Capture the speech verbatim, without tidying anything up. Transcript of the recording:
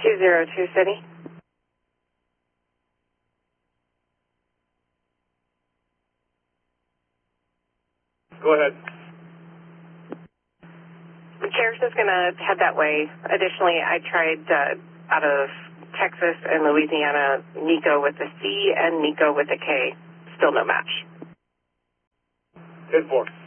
two zero two City. Go ahead. Carriage is going to head that way. Additionally, I tried uh, out of Texas and Louisiana, Nico with a C and Nico with a K. Still no match. ten four.